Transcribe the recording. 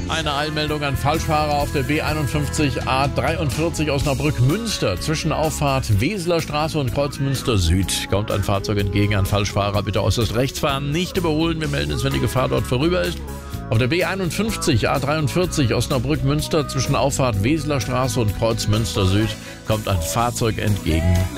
Eine Eilmeldung an Falschfahrer auf der B51 A43 Osnabrück-Münster. Zwischen Auffahrt Weseler Straße und Kreuz Münster Süd kommt ein Fahrzeug entgegen. An Falschfahrer bitte äußerst rechts fahren, nicht überholen. Wir melden es, wenn die Gefahr dort vorüber ist. Auf der B51 A43 Osnabrück-Münster zwischen Auffahrt Weseler Straße und Kreuz Münster Süd kommt ein Fahrzeug entgegen.